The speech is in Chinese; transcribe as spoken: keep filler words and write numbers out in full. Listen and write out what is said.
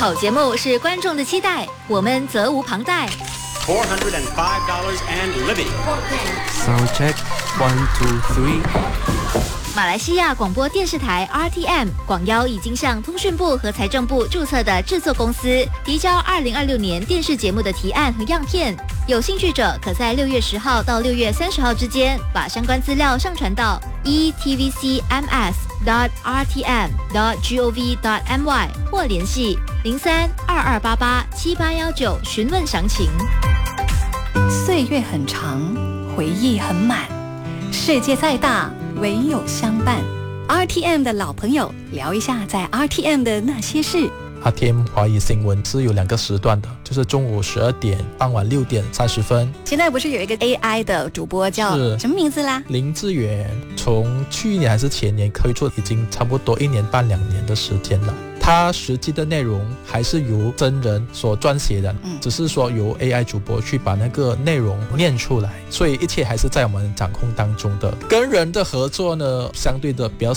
好节目是观众的期待，我们责无旁贷。 four hundred five dollars and living. Sound check, one, two, three. 马来西亚广播电视台 R T M 广邀已经向通讯部和财政部注册的制作公司提交二零二六年电视节目的提案和样片，有兴趣者可在六月十号到六月三十号之间把相关资料上传到 e t v c m s dot r t m dot gov dot my 或联系零三二二八八七八一九询问详情。 岁月很长，回忆很满，世界再大唯有相伴。 R T M 的老朋友，聊一下在 R T M 的那些事。 R T M 华语新闻是有两个时段的，就是中午十二点、傍晚六点三十分。 现在不是有一个 A I 的主播叫什么名字啦？ 林志远，从去年还是前年推出，已经差不多一年半两年的时间了。它实际的内容还是由真人所撰写的， 嗯、 只是说由 A I 主播去把那个内容念出来，所以一切还是在我们掌控当中的。跟人的合作呢，相对的比较